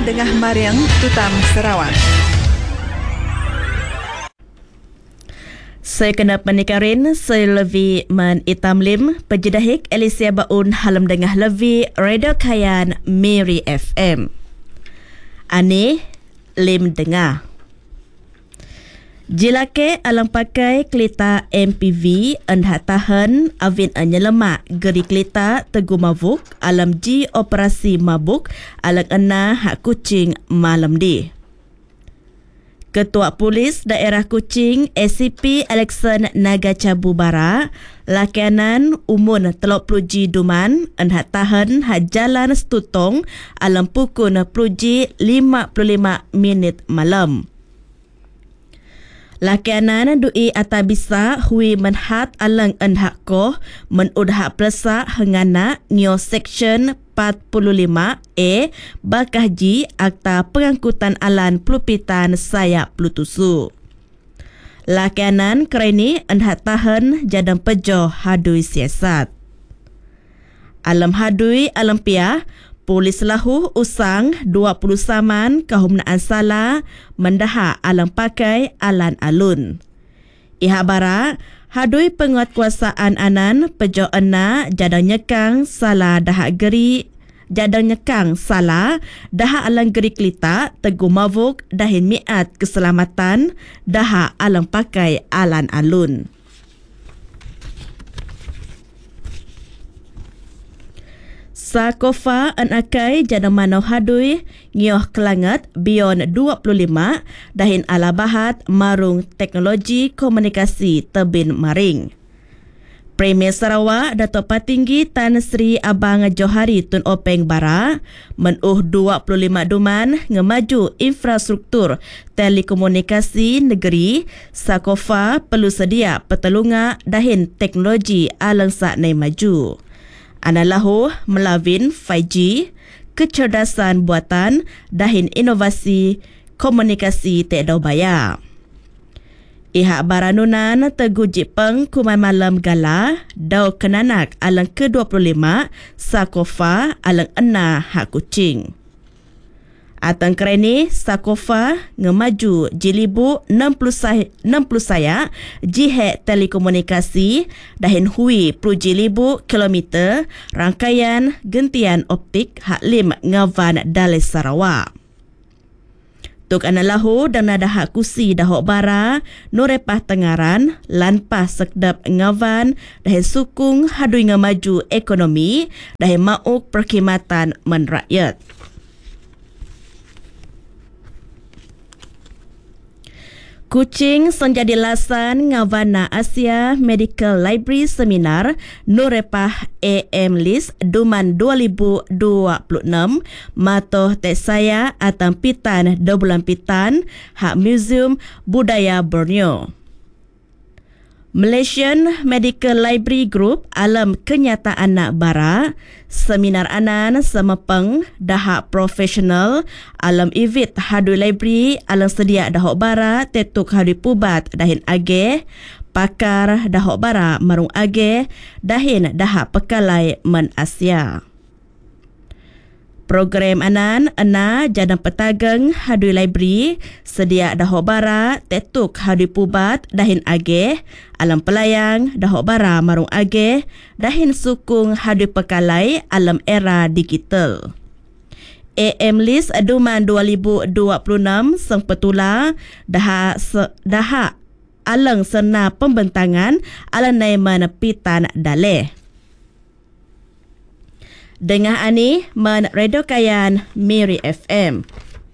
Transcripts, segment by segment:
dengah Mariang Tutam Sarawak. Saya kena penikarin, saya Levi Man Itam Lim, Pejidahik Alicia Baun Halam Dengah Levi, Radio Kayan Miri FM. Ani Lim Dengah. Jilake alang pakai kelita MPV endak tahan avin anyelemak geri kelita tegu mabuk alam ji operasi mabuk alang ena hak Kuching malam di. Ketua Polis Daerah Kuching ACP Alexan Nagacabu Bara lakianan umun 30 ji duman endak tahan hak jalan setutong alam pukul 10 ji 55 minit malam. Lakianan dui atabisa hui menhat alang enhak koh menudhak pelesa hengana nyo section 45A bakahji Akta Pengangkutan Alan Pelupitan Sayap Plutusu. Lakianan kerani enhak tahan jadang pejoh hadui siasat. Alam hadui alam piah Polis lahu usang 20 saman kahumnaan salah mendahak alang pakai alan alun. Iha bara, hadui penguatkuasaan anan pejo ena jadang nyekang salah dahak geri, jadang nyekang salah dahak alang geri kelita tegu mavuk dahin miat keselamatan dahak alang pakai alan alun. Sakofa anakai jadang manau hadui ngioh kelangat bion 25 dahin ala bahat marung teknologi komunikasi tebin maring. Premier Sarawak Dato' Patinggi Tan Sri Abang Johari Tun Openg Bara menuh 25 duman ngemaju infrastruktur telekomunikasi negeri. Sakofa perlu sedia pertelunga dahin teknologi alang saknai maju. Analahul melawin 5G, kecerdasan buatan dahin inovasi komunikasi tiada bayar. Ihak baranunan teguji peng kumai malam gala dau kenanak alang ke-25 Sakofa alang ena hak Kuching. Atang kereni Sakofa ngemaju jilibu 60 saya jihek telekomunikasi dahin hui pru jilibu kilometer rangkaian gentian optik hak lim ngavan Dalai Sarawak. Tuk analahul dan nada hak kusi dahok bara nurepah tengaran lanpah sekdap ngavan dahin sukung hadui ngemaju ekonomi dahin mauk perkhidmatan menrakyat. Kuching senjadi lasan ngavana Asia Medical Library Seminar Nurepah AM List Duman 2026 Matoh Teksaya Atang Pitan 2 bulan Pitan Hak Museum Budaya Borneo. Malaysian Medical Library Group alam kenyataan nak bara seminar anan semepeng dahak profesional alam evit hadui library alam sedia dahok bara tetuk hadui pubat dahin ageh pakar dahok bara marung ageh dahin dahak pekalai men Asia. Program anan ena jadang petageng hadui library sedia dahok bara tetuk hadui pubat dahin ageh alam pelayang dahok bara marung ageh dahin sukung hadui pekalai alam era digital. AM List Duman 2026 sang petula dahak alang sena pembentangan alam naiman pitan daleh. Dengah ani men Radio Kayan Miri FM.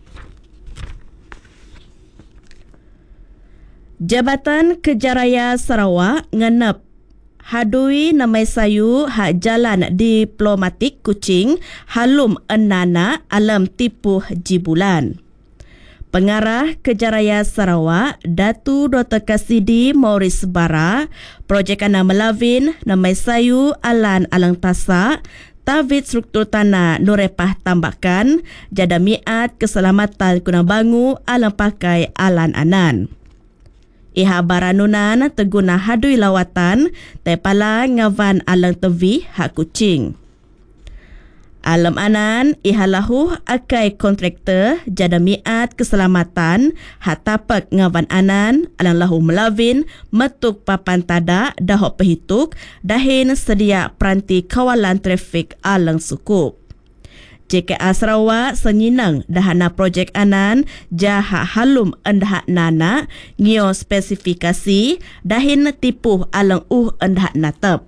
Jabatan Kejaraya Sarawak ngenep hadui namai sayu hak jalan diplomatik Kuching halum enana alam tipuh jibulan. Pengarah Kejaraya Sarawak Datu Dr. Kasidi Maurice Bara projek ana melawin namai sayu alan alang tasak Tavit struktur tanah nurepah tambakan jada miat keselamatan kuna bangu alam pakai alan anan. Iha baranunan teguna hadui lawatan tepala ngavan alang tevi hak Kuching. Alam anan ihalahu akai kontraktor jada miat keselamatan hatapak ngawan anan alang lahu melawin metuk papan tadak dahok perhituk dahin sedia peranti kawalan trafik alang sukup. JKA Sarawak senyinang dahana projek anan jaha halum endah nana ngio spesifikasi dahin tipuh alang endah natap.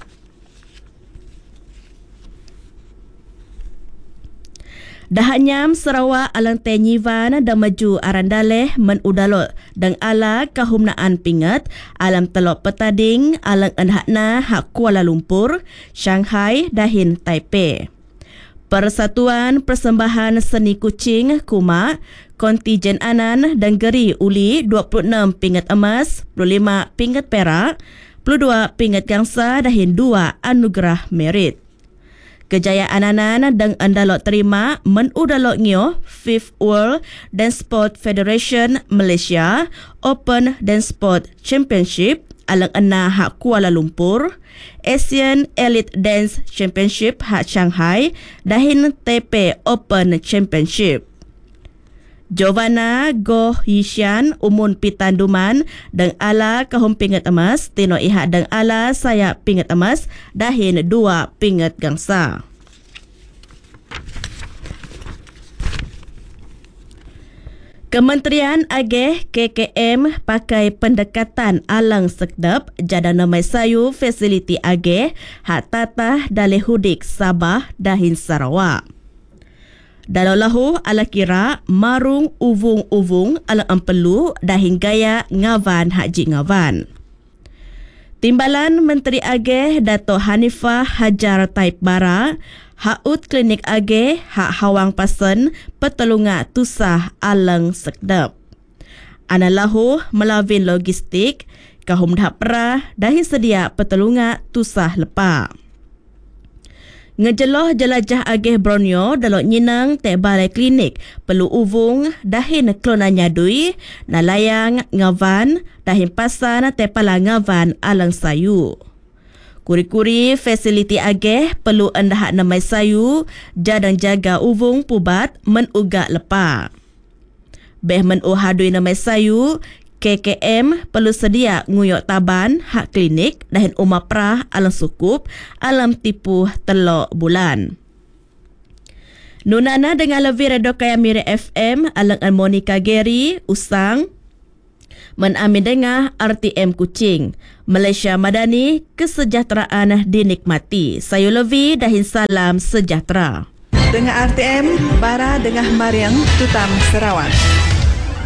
Dahanyam Sarawak alang tenyivan dan maju arandaleh menudalot dan ala kahumnaan pingat alam telok petading alang enhakna hak Kuala Lumpur, Shanghai dahin Taipei. Persatuan Persembahan Seni Kuching Kuma kontijen anan dan geri uli 26 pingat emas, 25 pingat perak, 22 pingat gangsa dahin 2 anugerah merit. Kejayaan anan dan andalot terima menudalot ngio Fifth World Dance Sport Federation Malaysia Open Dance Sport Championship alang ena hak Kuala Lumpur, Asian Elite Dance Championship hak Shanghai dahin Taipei Open Championship. Giovanna Goh Yishan umun pitanduman dan ala kahum pingat emas tino ihak dan ala saya pingat emas dahin 2 pingat gangsa. Kementerian Ageh KKM pakai pendekatan alang sekdap jada namai sayu fasiliti Ageh hak tatah daleh hudik Sabah dahin Sarawak. Dalau lahu ala kira marung uvung-uvung ala empelu dahin gaya ngavan haji ngavan. Timbalan Menteri Ageh Dato' Hanifah Hajar Taib Bara haut klinik Ageh hak Hawang Pasen petulunga tusah alang sekdap. Anallahu melawin logistik kahum dapra dahin sedia petulunga tusah lepa. Ngejeloh jelajah Ageh Borneo dalok nyinang te balai klinik perlu uvung dahin klona nyadui nalayang ngavan dahin pasan te pala ngavan alang sayu. Kuri-kuri fasiliti Ageh perlu endah namai sayu jadang jaga uvung pubat menugak lepa. Beh menuhadui namai sayu KKM perlu sedia nguyok taban hak klinik dahin umah prah alam sukup alam tipu telok bulan. Nunana dengan lebih redo kaya Miri FM alang Monica Geri usang menamin dengar RTM Kuching. Malaysia Madani, kesejahteraan dinikmati. Saya Levi dahin salam sejahtera. Dengar RTM, Bara Dengah Mariang, Tutam Sarawak.